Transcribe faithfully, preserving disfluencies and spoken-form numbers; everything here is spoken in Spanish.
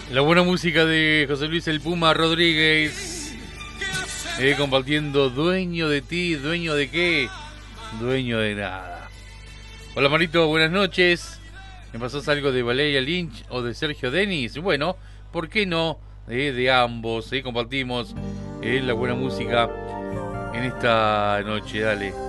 La buena música de José Luis El Puma Rodríguez, eh, compartiendo Dueño de ti, dueño de qué, dueño de nada. Hola Marito, buenas noches. ¿Me pasás algo de Valeria Lynch o de Sergio Denis? Bueno, ¿por qué no? Eh, de ambos, eh, compartimos eh, la buena música en esta noche, dale.